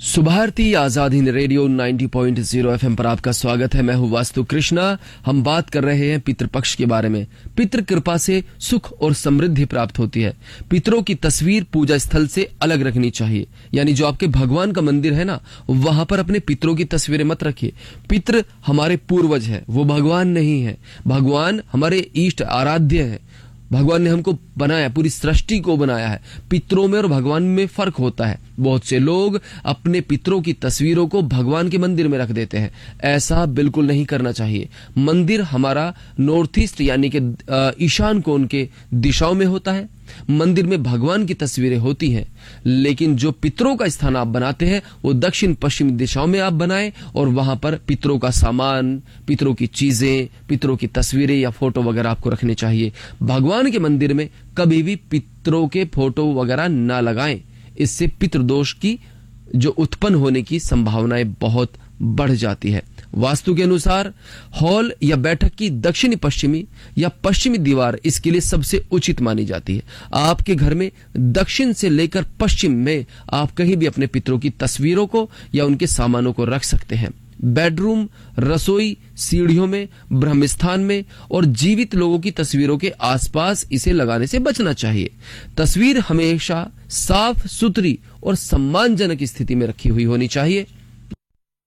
Subharti Azad Hind radio 90.0 FM पर आपका स्वागत है। मैं हूं वास्तु कृष्णा। हम बात कर रहे हैं पितृपक्ष के बारे में। पितृ कृपा से सुख और समृद्धि प्राप्त होती है। पितरों की तस्वीर पूजा स्थल से अलग रखनी चाहिए, यानी जो आपके भगवान का मंदिर है ना, वहां पर अपने पितरों की तस्वीरें मत रखिए। पितृ हमारे पूर्वज है, वो भगवान नहीं है। भगवान हमारे इष्ट आराध्य है। भगवान ने हमको बनाया, पूरी सृष्टि को बनाया है। पितरों में और भगवान में फर्क होता है। बहुत से लोग अपने पितरों की तस्वीरों को भगवान के मंदिर में रख देते हैं। ऐसा बिल्कुल नहीं करना चाहिए। मंदिर हमारा नॉर्थ ईस्ट यानी कि ईशान कोण के दिशाओं में होता है। मंदिर में भगवान की तस्वीरें होती हैं, लेकिन जो पितरों का स्थान आप बनाते हैं वो दक्षिण पश्चिमी दिशाओं में आप बनाएं और वहां पर पितरों का सामान, पितरों की चीजें, पितरों की तस्वीरें या फोटो वगैरह आपको रखने चाहिए। भगवान के मंदिर में कभी भी पितरों के फोटो वगैरह ना लगाएं। इससे पितृदोष की जो उत्पन्न होने की संभावनाएं बहुत बढ़ जाती है। वास्तु के अनुसार हॉल या बैठक की दक्षिणी पश्चिमी या पश्चिमी दीवार इसके लिए सबसे उचित मानी जाती है। आपके घर में दक्षिण से लेकर पश्चिम में आप कहीं भी अपने पितरों की तस्वीरों को या उनके सामानों को रख सकते हैं। बेडरूम, रसोई, सीढ़ियों में, ब्रह्मस्थान में और जीवित लोगों की तस्वीरों के आसपास इसे लगाने से बचना चाहिए। तस्वीर हमेशा साफ सुथरी और सम्मानजनक स्थिति में रखी हुई होनी चाहिए।